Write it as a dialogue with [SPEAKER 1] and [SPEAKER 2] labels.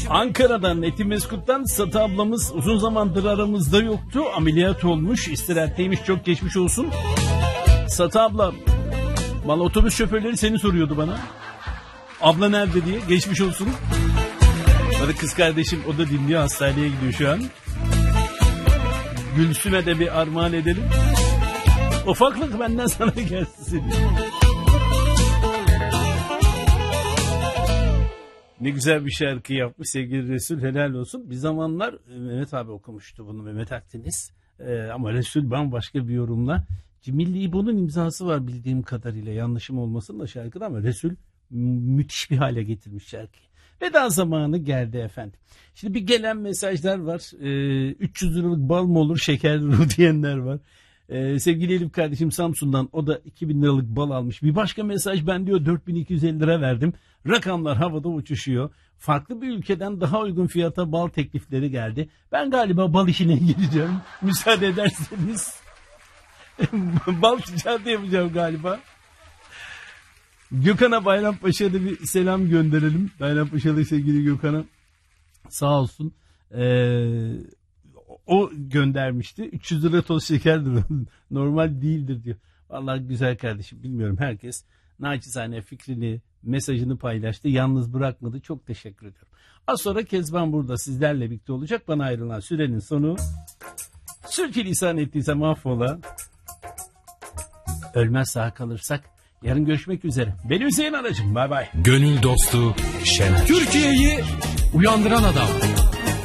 [SPEAKER 1] Ankara'dan Etimeskut'tan Satı ablamız uzun zamandır aramızda yoktu. Ameliyat olmuş, istirahatteymiş, çok geçmiş olsun. Satı abla, valla otobüs şoförleri seni soruyordu bana. Abla nerede diye, geçmiş olsun. Bana kız kardeşim, o da dinliyor, hastaneye gidiyor şu an. Gülsüm'e de bir armağan edelim. Ufaklık benden sana gelsin. Ne güzel bir şarkı yapmış sevgili Resul, helal olsun. Bir zamanlar Mehmet abi okumuştu bunu, Mehmet Akdeniz. Ama Resul bambaşka bir yorumla. Milli İbo'nun imzası var bildiğim kadarıyla, yanlışım olmasın da şarkıda, ama Resul müthiş bir hale getirmiş şarkıyı. Veda zamanı geldi efendim. Şimdi bir gelen mesajlar var. 300 liralık bal mı olur şeker ruh diyenler var. Sevgili Elif kardeşim Samsun'dan, o da 2000 liralık bal almış. Bir başka mesaj, ben diyor 4250 lira verdim. Rakamlar havada uçuşuyor. Farklı bir ülkeden daha uygun fiyata bal teklifleri geldi. Ben galiba bal işine gireceğim. Müsaade ederseniz. Bal ticareti yapacağım galiba. Gökhan'a Bayrampaşa'da bir selam gönderelim. Bayrampaşa'da sevgili Gökhan'a. Sağ olsun. O göndermişti. 300 lira toz şekerdir. Normal değildir diyor. Vallahi güzel kardeşim, bilmiyorum, herkes naçizane fikrini, mesajını paylaştı. Yalnız bırakmadı. Çok teşekkür ediyorum. Az sonra Kezban burada sizlerle birlikte olacak. Bana ayrılan sürenin sonu. Sürçülisan ettiyse mahvola. Ölmez sağ kalırsak yarın görüşmek üzere. Benim Hüseyin Aracım. Bay bay.
[SPEAKER 2] Gönül dostu Şener.
[SPEAKER 3] Türkiye'yi uyandıran adam.